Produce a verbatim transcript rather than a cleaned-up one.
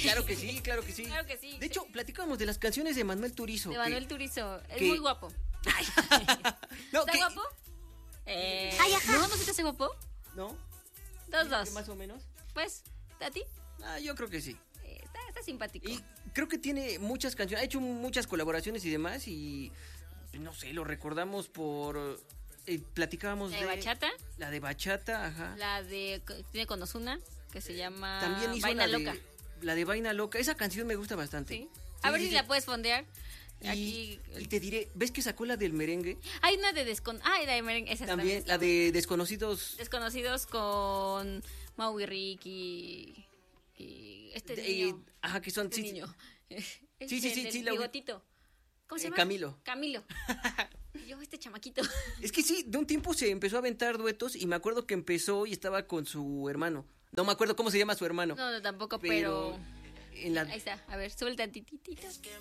claro que sí, claro que sí. Claro que sí. De hecho, platicábamos de las canciones de Manuel Turizo. De que- Manuel Turizo. Es que- muy guapo. Ay. No, ¿Está que- guapo? Eh, Ay, ajá. ¿No? ¿No se te hace guapo? ¿No? Dos, ¿Que dos. más o menos? Pues, ¿a ti? Ah, yo creo que sí. Eh, está, está simpático. Y creo que tiene muchas canciones, ha hecho muchas colaboraciones y demás y no sé, lo recordamos por eh, platicábamos ¿La de, de bachata? la de bachata, ajá. La de... Tiene con Ozuna, que se llama... También hizo Vaina la Loca. de la de Vaina Loca, esa canción me gusta bastante. Sí. A Sí, ver sí, si sí. la puedes fondear. Y, Aquí... y te diré, ¿ves que sacó la del merengue? Hay una de descon... Ah, la de merengue. Esa También está la de Desconocidos. Desconocidos con Mau y Rick y... y este de- niño. eh, ajá, que son Este sí, niño. Sí, sí, sí, sí, la- Bigotito. ¿Cómo se Eh, llama? Camilo. Camilo. Y yo, este chamaquito. Es que sí, de un tiempo se empezó a aventar duetos y me acuerdo que empezó y estaba con su hermano. No me acuerdo cómo se llama su hermano. No, no, tampoco, pero pero... en la Ahí está. A ver, sube el tantitito.